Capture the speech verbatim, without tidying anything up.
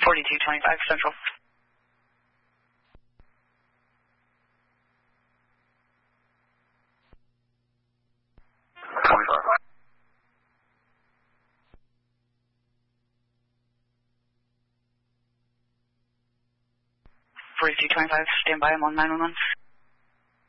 forty-two twenty-five Central. twenty-five. forty-two twenty-five, stand by, I'm on nine one one.